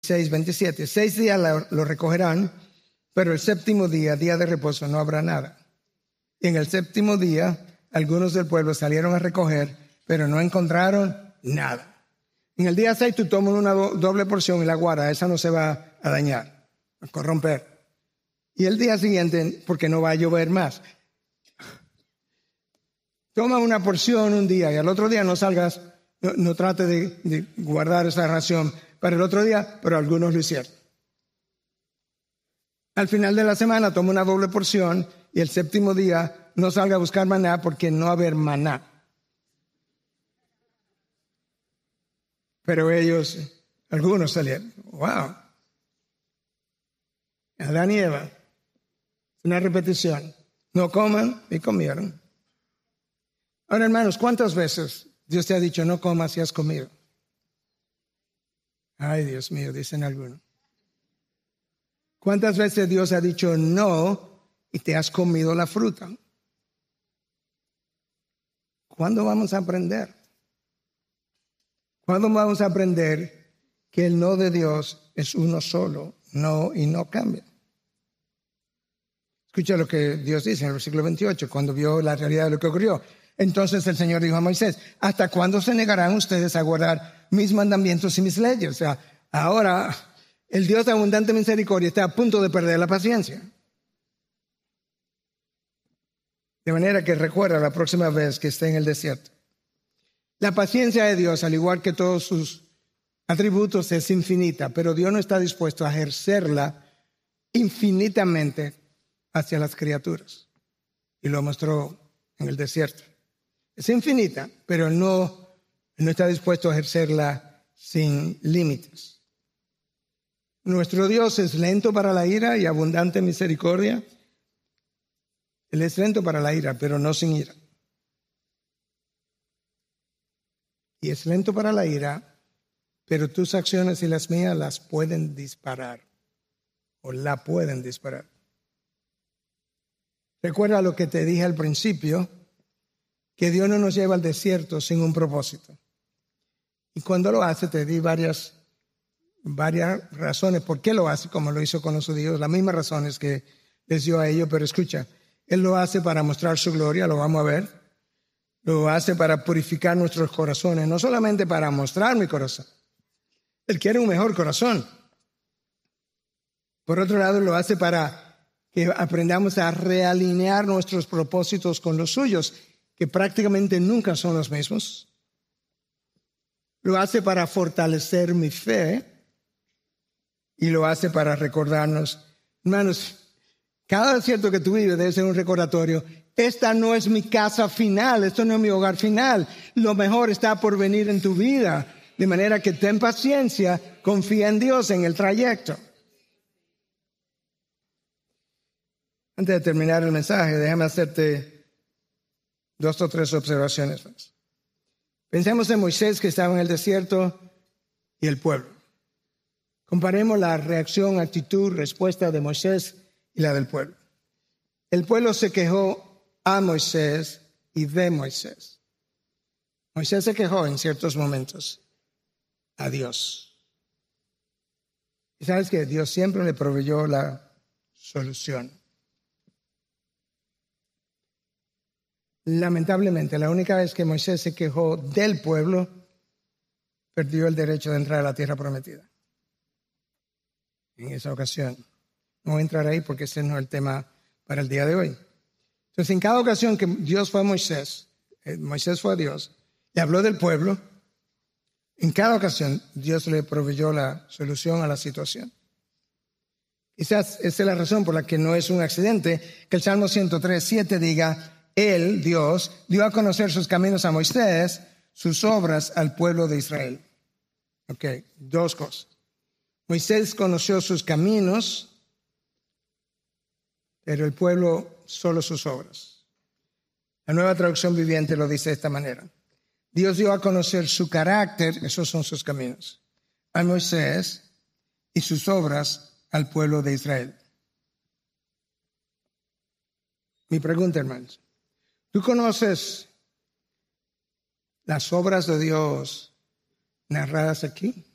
6:27. 6 días lo recogerán, pero el séptimo día, día de reposo, no habrá nada. Y en el séptimo día, algunos del pueblo salieron a recoger, pero no encontraron nada. En el día 6 tú tomas una doble porción y la guardas, esa no se va a dañar, a corromper. Y el día siguiente, porque no va a llover más, toma una porción un día y al otro día no salgas, no trate de guardar esa ración para el otro día, pero algunos lo hicieron. Al final de la semana toma una doble porción y el séptimo día no salga a buscar maná porque no va a haber maná. Pero ellos, algunos salieron. ¡Wow! Adán y Eva. Una repetición. No coman y comieron. Ahora, hermanos, ¿cuántas veces Dios te ha dicho no comas y has comido? Ay, Dios mío, dicen algunos. ¿Cuántas veces Dios ha dicho no y te has comido la fruta? ¿Cuándo vamos a aprender? ¿Cuándo vamos a aprender que el no de Dios es uno solo, no y no cambia? Escucha lo que Dios dice en el versículo 28, cuando vio la realidad de lo que ocurrió. Entonces el Señor dijo a Moisés, ¿hasta cuándo se negarán ustedes a guardar mis mandamientos y mis leyes? O sea, ahora el Dios de abundante misericordia está a punto de perder la paciencia. De manera que recuerda la próxima vez que esté en el desierto. La paciencia de Dios, al igual que todos sus atributos, es infinita, pero Dios no está dispuesto a ejercerla infinitamente hacia las criaturas. Y lo mostró en el desierto. Es infinita, pero no está dispuesto a ejercerla sin límites. Nuestro Dios es lento para la ira y abundante en misericordia. Él es lento para la ira, pero no sin ira. Y es lento para la ira, pero tus acciones y las mías las pueden disparar. O la pueden disparar. Recuerda lo que te dije al principio, que Dios no nos lleva al desierto sin un propósito. Y cuando lo hace, te di varias razones por qué lo hace, como lo hizo con los judíos, las mismas razones que les dio a ellos, pero escucha, Él lo hace para mostrar su gloria, lo vamos a ver. Lo hace para purificar nuestros corazones, no solamente para mostrar mi corazón. Él quiere un mejor corazón. Por otro lado, lo hace para que aprendamos a realinear nuestros propósitos con los suyos, que prácticamente nunca son los mismos. Lo hace para fortalecer mi fe y lo hace para recordarnos, hermanos, cada desierto que tú vives debe ser un recordatorio. Esta no es mi casa final, esto no es mi hogar final. Lo mejor está por venir en tu vida. De manera que ten paciencia, confía en Dios en el trayecto. Antes de terminar el mensaje, déjame hacerte 2 o 3 observaciones más. Pensemos en Moisés que estaba en el desierto y el pueblo. Comparemos la reacción, actitud, respuesta de Moisés y la del pueblo. El pueblo se quejó a Moisés y de Moisés. Moisés se quejó en ciertos momentos a Dios. Y sabes que Dios siempre le proveyó la solución. Lamentablemente, la única vez que Moisés se quejó del pueblo, perdió el derecho de entrar a la tierra prometida. En esa ocasión. No voy a entrar ahí porque ese no es el tema para el día de hoy. Entonces, en cada ocasión que Dios fue a Moisés fue a Dios, le habló del pueblo, en cada ocasión Dios le proveyó la solución a la situación. Quizás esa es la razón por la que no es un accidente que el Salmo 103:7 diga, Él, Dios, dio a conocer sus caminos a Moisés, sus obras al pueblo de Israel. Ok, 2 cosas. Moisés conoció sus caminos, pero el pueblo solo sus obras. La Nueva Traducción Viviente lo dice de esta manera. Dios dio a conocer su carácter, esos son sus caminos, a Moisés y sus obras al pueblo de Israel. Mi pregunta, hermanos, ¿tú conoces las obras de Dios narradas aquí?